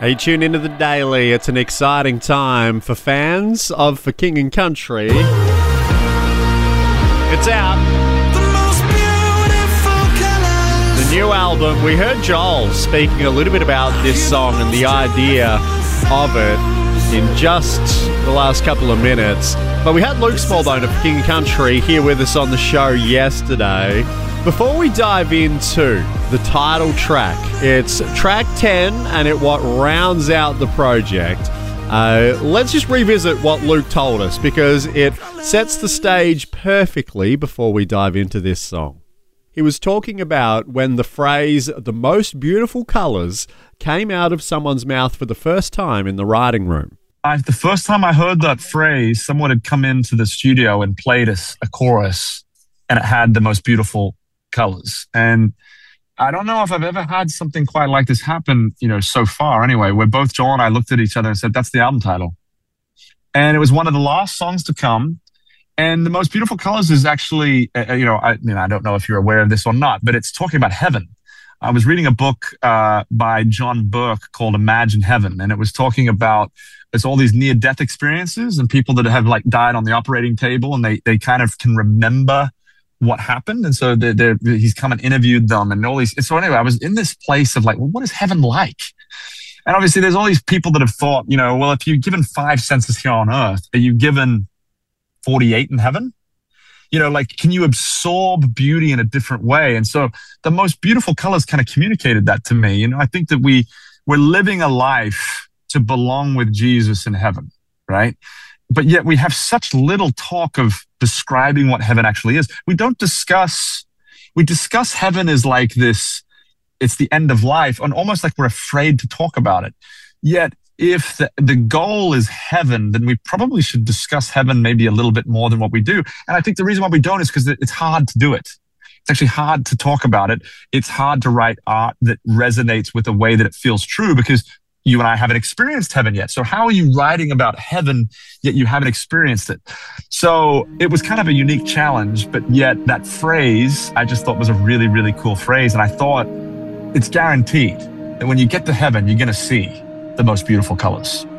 Hey, tune into the Daily. It's an exciting time for fans of For King and Country. It's out. The new album. We heard Joel speaking a little bit about this song and the idea of it in just the last couple of minutes. But we had Luke Smallbone of For King and Country here with us on the show yesterday. Before we dive into the title track, it's track 10 and it what rounds out the project. Let's just revisit what Luke told us because it sets the stage perfectly before we dive into this song. He was talking about when the phrase, "the most beautiful colours," came out of someone's mouth for the first time in the writing room. The first time I heard that phrase, someone had come into the studio and played us a chorus and it had "the most beautiful colors." And I don't know if I've ever had something quite like this happen, so far anyway, where both Joel and I looked at each other and said, that's the album title. And it was one of the last songs to come. And "The Most Beautiful Colors" is actually, I don't know if you're aware of this or not, but it's talking about heaven. I was reading a book by John Burke called Imagine Heaven. And it was talking about, it's all these near-death experiences and people that have died on the operating table and they kind of can remember what happened. And so he's come and interviewed them and all these. And so anyway, I was in this place of what is heaven like? And obviously there's all these people that have thought, well, if you're given 5 senses here on earth, are you given 48 in heaven? Can you absorb beauty in a different way? And so "The Most Beautiful Colors" kind of communicated that to me. I think that we're living a life to belong with Jesus in heaven, right? But yet we have such little talk of describing what heaven actually is. We discuss heaven as like this, it's the end of life, and almost like we're afraid to talk about it. Yet if the goal is heaven, then we probably should discuss heaven maybe a little bit more than what we do. And I think the reason why we don't is because it's hard to do it. It's actually hard to talk about it. It's hard to write art that resonates with the way that it feels true because you and I haven't experienced heaven yet. So how are you writing about heaven, yet you haven't experienced it? So it was kind of a unique challenge, but yet that phrase I just thought was a really, really cool phrase. And I thought it's guaranteed that when you get to heaven, you're going to see the most beautiful colors.